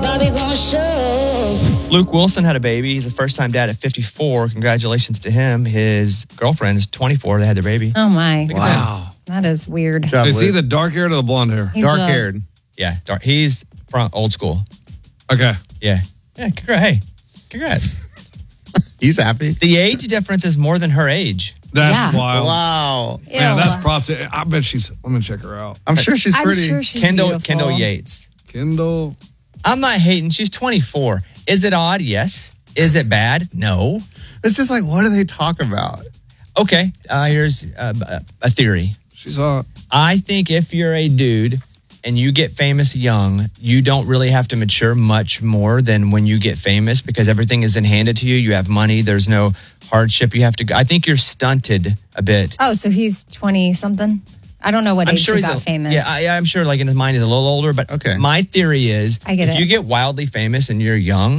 Luke Wilson had a baby. He's a first-time dad at 54. Congratulations to him. His girlfriend is 24. They had their baby. Oh, my. Wow. That is weird. Job, Is he Luke. the dark haired or the blonde hair? He's Dark haired. Yeah, he's from old school. Okay. Yeah. Yeah, hey, congrats. He's happy. The age difference is more than her age. That's Yeah. wild. Wow. Man, Ew. that's props. I bet she's, let me check her out. I'm sure she's I'm pretty. sure she's Kendall beautiful. Yates. Kendall. I'm not hating. She's 24. Is it odd? Yes. Is it bad? No. It's just like, what do they talk about? Okay, here's a theory. She's hot. I think if you're a dude and you get famous young, you don't really have to mature much more than when you get famous because everything is then handed to you. You have money. There's no hardship you have to go. I think you're stunted a bit. Oh, so he's 20-something? I don't know what age he got famous. Yeah, I'm sure like in his mind he's a little older, but Okay. my theory is I get if it. you get wildly famous and you're young,